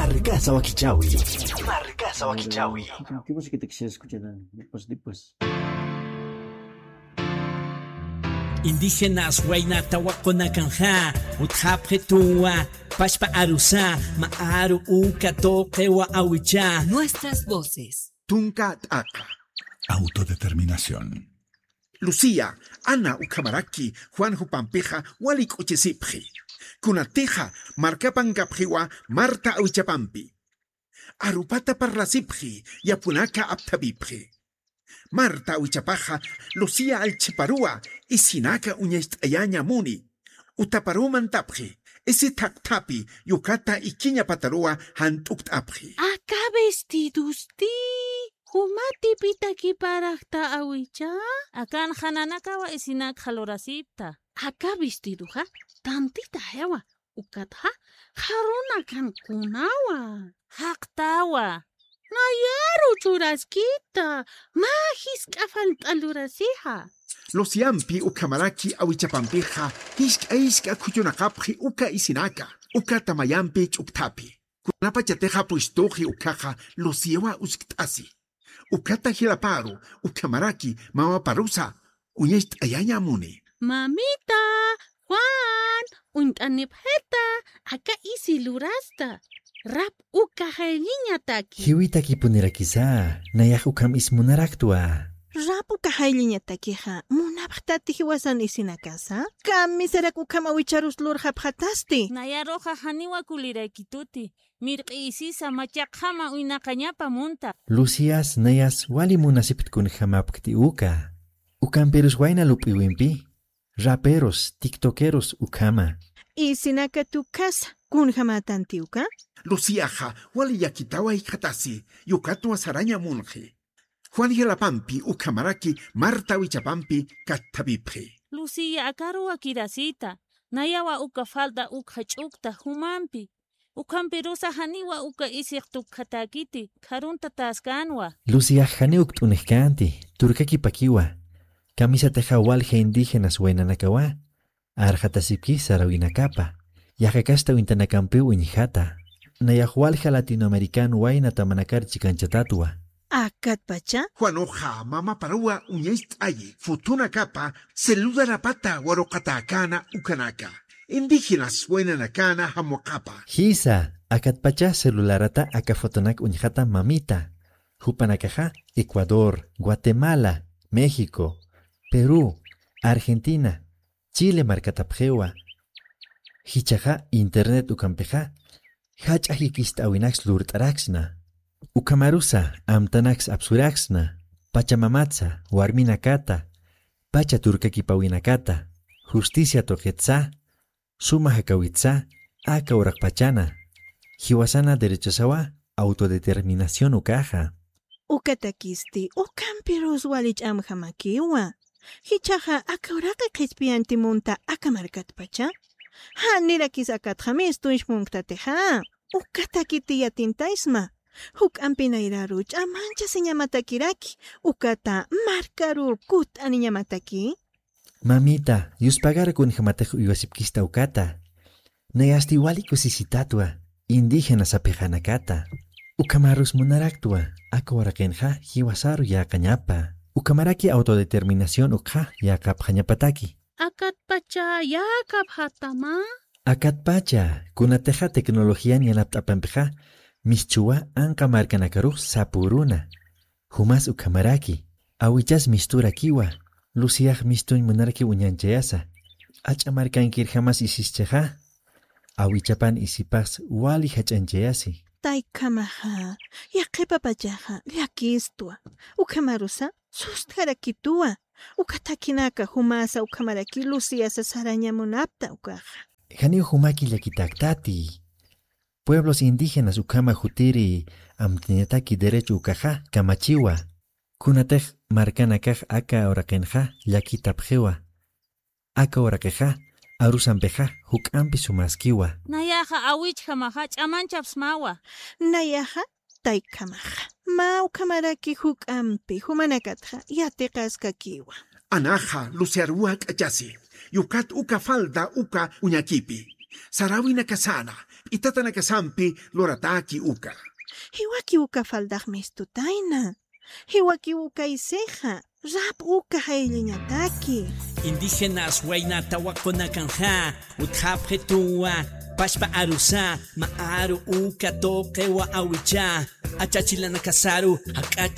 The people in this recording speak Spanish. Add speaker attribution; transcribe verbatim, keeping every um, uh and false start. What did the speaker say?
Speaker 1: Marcasa Wakichawi. Marcasa Wakichawi.
Speaker 2: ¿Qué música te quisiera escuchar? Pues, después.
Speaker 3: Indígenas waynata wakonakanja utjapjetua pashpa arusa maaru uka toqewa awicha.
Speaker 4: Nuestras voces.
Speaker 5: Tunka Aka.
Speaker 6: Autodeterminación.
Speaker 5: Lucía, Ana Ukamaraki, Juan Jupampeja, Walik Uchesipji. Kunateja, Marcapan Gapjiwa, Marta Awichapampi. Arupata Parlasipji, Yapunaka Aptabipji. Marta Uchapaja, Lucía Alchiparua, Isinaka Uñest Ayaña Muni, Utaparuman Tapji, ese Taktapi, Yucata y Quiña Patarua, Hantukt Apji.
Speaker 7: Acá vestidos ti, Humati pitaki parakta awicha, akan hananakawa isinak halorasipta. Acá vestiduja, tantita hewa, ukatha, haruna kan kunawa, haktawa. Nayaru churaskita, mahis kafant alurasiha.
Speaker 5: Los yampi ukamaraki awichapampeja, hisk aiska kuyunakapji uka isinaka, uka tamayampi uktapi. Kunapachateja puistoji ukaja, los yewa usktasi. Ukata hilaparu, ukamaraki, mama parusa, unyest ayaña muni.
Speaker 7: Mamita, Juan, untanipjeta, acá isilurasta. Rap uka hailiñataki.
Speaker 8: Hiwitaki punerakisa, nayaj ukam ismunaraktua.
Speaker 7: Rap uka hailiñatakiha, munaphtati hiwasan isinakasa. Kamiserak ukam awicharus lur haphatasti. Nayaroja haniwa kulirakituti. Mirqi isisa machaqhama uynaqañapa munta.
Speaker 8: Lucias nayas wali munasipit kun hamapkti uka. Ukam perus wayna lupiwimpi. Raperos, tiktokeros ukama.
Speaker 7: Isinaka tu casa, kun hamatanti uka?
Speaker 5: Luciaja, wali yakitawa ikatasi, yukatwa saraña munji. Juan Yelapampi, ukamaraki, Marta Wichapampi, katabipji.
Speaker 7: Lucia akarua kirasita, nayawa uka falda ukhachukta humampi. Ukampirusa haniwa uka isiktuk katakiti, karunta taskanwa.
Speaker 8: Lucia hani uktunihkanti, turkaki pakiwa. Kamisa teja indígenas wainanakawa. Arjatasipki sarawinakapa. Yajacasta wintanacampi winjata. Nayahualja latinoamericano waina tamanakar chicanchatatua.
Speaker 7: Akat pacha?
Speaker 5: Juanoja, mama parua uñest ayi, futuna capa, seluda la pata warokatakana ukanaka. Indígenas wainanakana hamokapa.
Speaker 8: Hisa, akat pacha celularata akafotonak unjata mamita. Jupanakaja, Ecuador, Guatemala, México, Perú, Argentina, Chile marcatapjewa. Hichaja internet ukampeja. Hach ahikist awinax lurtaraxna. Ukamarusa amtanax absuraxna. Pachamamatza, warminakata. Pacha turkakipawinakata. Justicia tojetza. Suma hakawitza. Aka urakpachana. Hiwasana derechosawa. Autodeterminación ukaja.
Speaker 7: Ukatakisti, ukampiros walich amhamakiwa. Hichaja akauraka kispianti munta akamarkat pacha. Ha nirakis akatjamis tuishmunktateja. Ukatakiti yatintaisma. Huk ampinairaruch amancha señamatakiraki. Ukata markarur kut aniñamataki.
Speaker 8: Mamita, yuspagar kun jamateju iwasipkista ukata. Nayasti wali kusisitatua. Indígenas apejanakata. Ukamarus munaraktua. Akawarakenja hiwasaru ya kañapa. Ukamaraki autodeterminación ukja ya kapjañapataki.
Speaker 7: Akat pacha yakap hatama.
Speaker 8: Akat pacha, kunateja tecnología ni anaptapampeja, mischua anka markanakaruj sapuruna. Humas ukamaraki, awichas mistura kiwa, luciaj mistuñ munarki uñanchayasa. Acha markankir jamas isischeja, awichapan isipas wali hachanchayasi.
Speaker 7: Taikamaha, yakepa pachaja, yakistua. Ukamarusa, sustarakitua. Ukatakinaka humasa ukamaraki Lucia sasaraña munapta ukaja.
Speaker 8: Jani humaki yakitaktati. Pueblos indígenas ukama jutiri amtinetaki derecho ukaja kamachiwa. Kunatej markanakaj aka orakenja yakitapjewa. Aka orakeja arusampeja hukampi sumaskiwa.
Speaker 7: Nayaja awichjamaja chamanchapsmawa. Nayaja taikamaja. Ma ukamaraki hukampi humanakatja yatiqaskakiwa.
Speaker 5: Anaja luciaruak achasi. Yukat uka falda uka uñakipi. Sarawina kasana. Itatanakasampi lorataki uka.
Speaker 7: Hiwaki uka faldag mistutaina. Hiwaki uka iseja. Rap uka hailiñataki.
Speaker 3: Indígenas Huaynatahuaconacanja, Utjapjetua, Pashpa Arusa, Maaru Uka Toquewa Awicha, Achachilanakasaru,